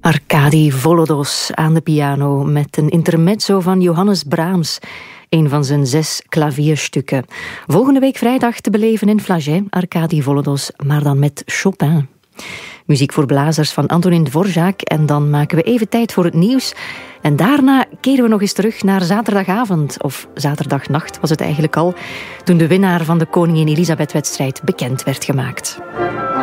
Arkadi Volodos aan de piano met een intermezzo van Johannes Brahms. Een van zijn 6 klavierstukken. Volgende week vrijdag te beleven in Flagey, Arkadi Volodos, maar dan met Chopin. Muziek voor blazers van Antonin Dvorak. En dan maken we even tijd voor het nieuws. En daarna keren we nog eens terug naar zaterdagavond, of zaterdagnacht was het eigenlijk al, toen de winnaar van de Koningin Elisabeth-wedstrijd bekend werd gemaakt.